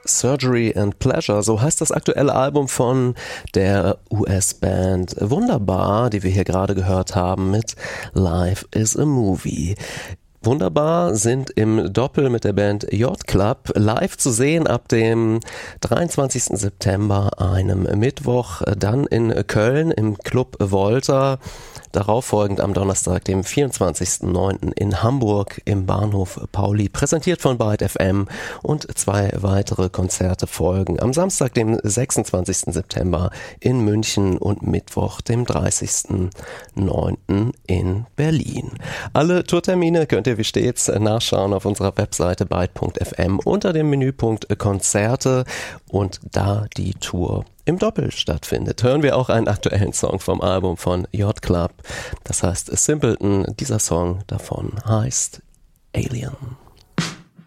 Surgery and Pleasure, so heißt das aktuelle Album von der US-Band Wunderbar, die wir hier gerade gehört haben mit Life is a Movie. Wunderbar sind im Doppel mit der Band J-Club live zu sehen ab dem 23. September, einem Mittwoch, dann in Köln im Club Volta, darauf folgend am Donnerstag, dem 24.09. in Hamburg im Bahnhof Pauli, präsentiert von Byte FM, und 2 weitere Konzerte folgen am Samstag, dem 26. September in München und Mittwoch, dem 30.09. in Berlin. Alle Tourtermine könnt ihr wie stets nachschauen auf unserer Webseite byte.fm unter dem Menüpunkt Konzerte, und da die Tour im Doppel stattfindet, hören wir auch einen aktuellen Song vom Album von J-Club. Das heißt Simpleton. Dieser Song davon heißt Alien.